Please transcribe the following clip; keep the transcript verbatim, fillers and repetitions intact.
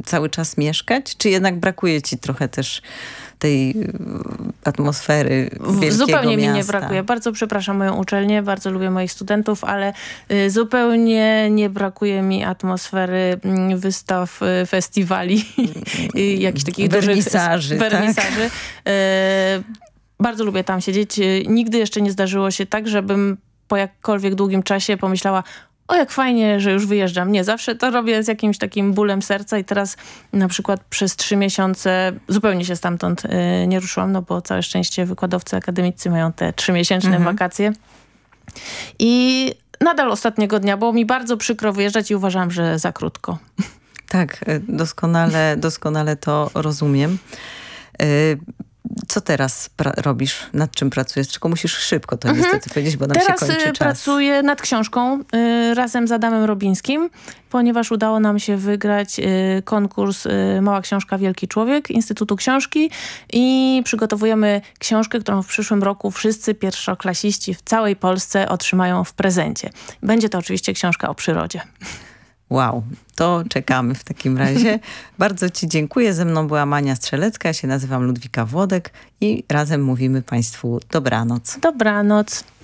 cały czas mieszkać? Czy jednak brakuje ci trochę też tej atmosfery wielkiego Zupełnie miasta? mi nie brakuje. Bardzo przepraszam moją uczelnię, bardzo lubię moich studentów, ale y, zupełnie nie brakuje mi atmosfery y, wystaw, y, festiwali, y, jakichś takich wernisaży, dużych wernisaży. Tak? Y, bardzo lubię tam siedzieć. Y, nigdy jeszcze nie zdarzyło się tak, żebym po jakkolwiek długim czasie pomyślała: o, jak fajnie, że już wyjeżdżam. Nie, zawsze to robię z jakimś takim bólem serca i teraz na przykład przez trzy miesiące zupełnie się stamtąd y, nie ruszyłam, no bo całe szczęście wykładowcy akademicy mają te trzymiesięczne Mhm. wakacje. I nadal ostatniego dnia było mi bardzo przykro wyjeżdżać i uważam, że za krótko. Tak, doskonale, doskonale to rozumiem. Y Co teraz pra- robisz? Nad czym pracujesz? Tylko musisz szybko to Mhm. niestety powiedzieć, bo nam Teraz się kończy czas. pracuję nad książką y, razem z Adamem Robińskim, ponieważ udało nam się wygrać y, konkurs y, Mała Książka, Wielki Człowiek Instytutu Książki i przygotowujemy książkę, którą w przyszłym roku wszyscy pierwszoklasiści w całej Polsce otrzymają w prezencie. Będzie to oczywiście książka o przyrodzie. Wow, to czekamy w takim razie. Bardzo ci dziękuję. Ze mną była Mania Strzelecka, ja się nazywam Ludwika Włodek i razem mówimy Państwu dobranoc. Dobranoc.